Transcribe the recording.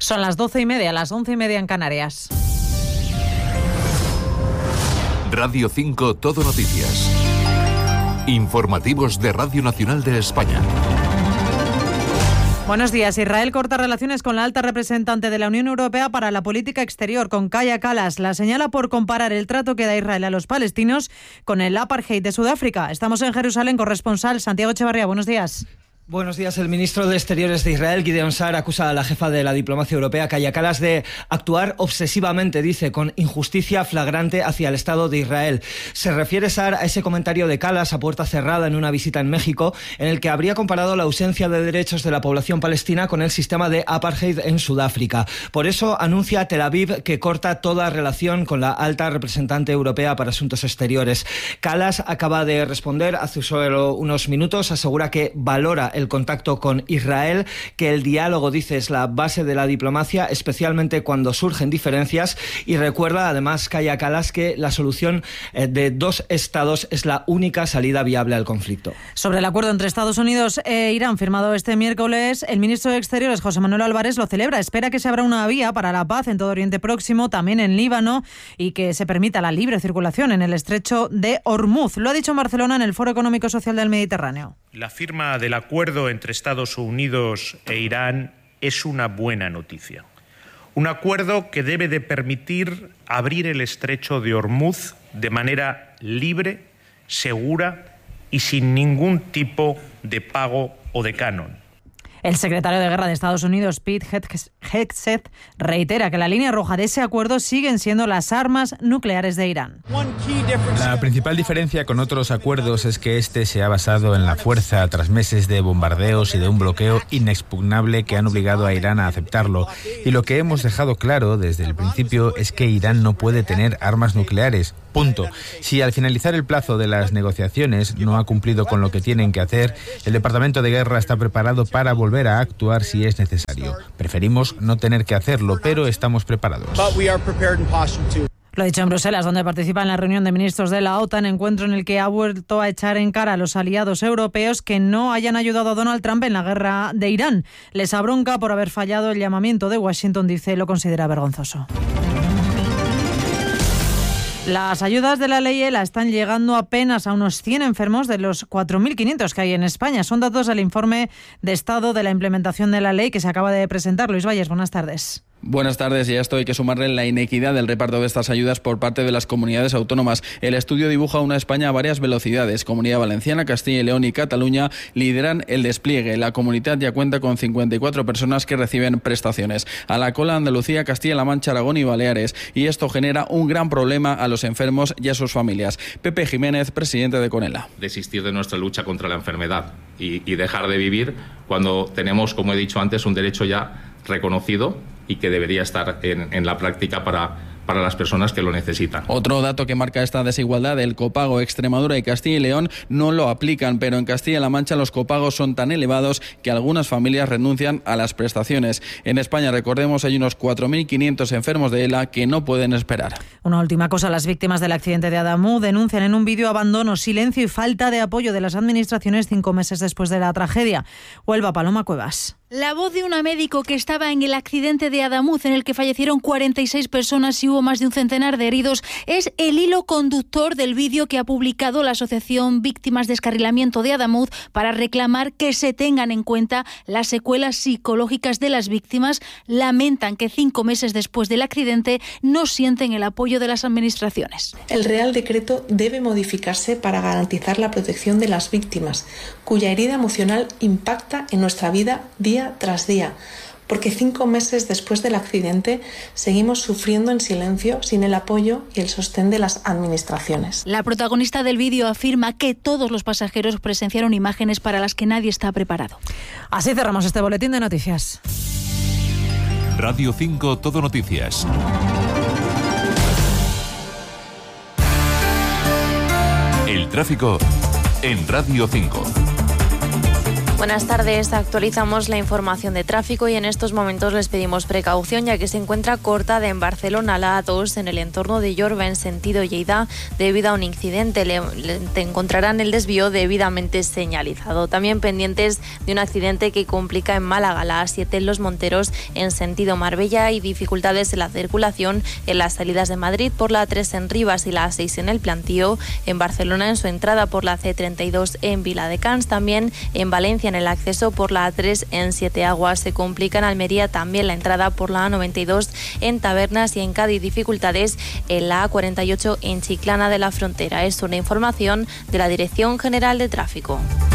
Son las 12:30, las 11:30 en Canarias. Radio 5 Todo Noticias. Informativos de Radio Nacional de España. Buenos días. Israel corta relaciones con la alta representante de la Unión Europea para la política exterior, con Kaja Kallas. La señala por comparar el trato que da Israel a los palestinos con el apartheid de Sudáfrica. Estamos en Jerusalén, corresponsal Santiago Echevarría. Buenos días. Buenos días. El ministro de Exteriores de Israel, Gideon Saar, acusa a la jefa de la diplomacia europea, Kaja Kallas, de actuar obsesivamente, dice, con injusticia flagrante hacia el Estado de Israel. Se refiere Saar a ese comentario de Kallas a puerta cerrada en una visita en México, en el que habría comparado la ausencia de derechos de la población palestina con el sistema de apartheid en Sudáfrica. Por eso anuncia Tel Aviv que corta toda relación con la alta representante europea para asuntos exteriores. Kallas acaba de responder hace solo unos minutos, asegura que valora el contacto con Israel, que el diálogo, dice, es la base de la diplomacia, especialmente cuando surgen diferencias, y recuerda además Kaja Kallas que la solución de dos estados es la única salida viable al conflicto. Sobre el acuerdo entre Estados Unidos e Irán firmado este miércoles, el ministro de Exteriores, José Manuel Álvarez, lo celebra. Espera que se abra una vía para la paz en todo Oriente Próximo, también en Líbano, y que se permita la libre circulación en el estrecho de Hormuz. Lo ha dicho en Barcelona en el Foro Económico Social del Mediterráneo. La firma del acuerdo entre Estados Unidos e Irán es una buena noticia. Un acuerdo que debe de permitir abrir el estrecho de Hormuz de manera libre, segura y sin ningún tipo de pago o de canon. El secretario de Guerra de Estados Unidos, Pete Hegseth, reitera que la línea roja de ese acuerdo siguen siendo las armas nucleares de Irán. La principal diferencia con otros acuerdos es que este se ha basado en la fuerza tras meses de bombardeos y de un bloqueo inexpugnable que han obligado a Irán a aceptarlo. Y lo que hemos dejado claro desde el principio es que Irán no puede tener armas nucleares. Punto. Si al finalizar el plazo de las negociaciones no ha cumplido con lo que tienen que hacer, el Departamento de Guerra está preparado para volver a actuar si es necesario. Preferimos no tener que hacerlo, pero estamos preparados. Lo ha dicho en Bruselas, donde participa en la reunión de ministros de la OTAN, encuentro en el que ha vuelto a echar en cara a los aliados europeos que no hayan ayudado a Donald Trump en la guerra de Irán. Les abronca por haber fallado el llamamiento de Washington, dice, lo considera vergonzoso. Las ayudas de la ley ELA están llegando apenas a unos 100 enfermos de los 4.500 que hay en España. Son datos del informe de estado de la implementación de la ley que se acaba de presentar. Luis Valles, buenas tardes. Buenas tardes, y a esto hay que sumarle la inequidad del reparto de estas ayudas por parte de las comunidades autónomas. El estudio dibuja una España a varias velocidades. Comunidad Valenciana, Castilla y León y Cataluña lideran el despliegue. La comunidad ya cuenta con 54 personas que reciben prestaciones. A la cola Andalucía, Castilla-La Mancha, Aragón y Baleares. Y esto genera un gran problema a los enfermos y a sus familias. Pepe Jiménez, presidente de Conela. Desistir de nuestra lucha contra la enfermedad y dejar de vivir cuando tenemos, como he dicho antes, un derecho ya reconocido y que debería estar en la práctica para las personas que lo necesitan. Otro dato que marca esta desigualdad, el copago. Extremadura y Castilla y León no lo aplican, pero en Castilla-La Mancha los copagos son tan elevados que algunas familias renuncian a las prestaciones. En España, recordemos, hay unos 4.500 enfermos de ELA que no pueden esperar. Una última cosa, las víctimas del accidente de Adamú denuncian en un vídeo abandono, silencio y falta de apoyo de las administraciones 5 meses después de la tragedia. Huelva, Paloma Cuevas. La voz de una médico que estaba en el accidente de Adamuz, en el que fallecieron 46 personas y hubo más de un centenar de heridos, es el hilo conductor del vídeo que ha publicado la Asociación Víctimas de Descarrilamiento de Adamuz para reclamar que se tengan en cuenta las secuelas psicológicas de las víctimas. Lamentan que 5 meses después del accidente no sienten el apoyo de las administraciones. El Real Decreto debe modificarse para garantizar la protección de las víctimas, cuya herida emocional impacta en nuestra vida día tras día, porque 5 meses después del accidente seguimos sufriendo en silencio sin el apoyo y el sostén de las administraciones. La protagonista del vídeo afirma que todos los pasajeros presenciaron imágenes para las que nadie está preparado. Así cerramos este boletín de noticias. Radio 5 Todo Noticias. El tráfico en Radio 5. Buenas tardes, actualizamos la información de tráfico y en estos momentos les pedimos precaución ya que se encuentra cortada en Barcelona la A2 en el entorno de Llorba en sentido Lleida debido a un incidente. Te encontrarán el desvío debidamente señalizado. También pendientes de un accidente que complica en Málaga la A7 en Los Monteros en sentido Marbella y dificultades en la circulación en las salidas de Madrid por la A3 en Rivas y la A6 en El Plantío. En Barcelona en su entrada por la C32 en Viladecans. También en Valencia en el acceso por la A3 en Siete Aguas. Se complica en Almería también la entrada por la A92 en Tabernas y en Cádiz dificultades en la A48 en Chiclana de la Frontera. Es una información de la Dirección General de Tráfico.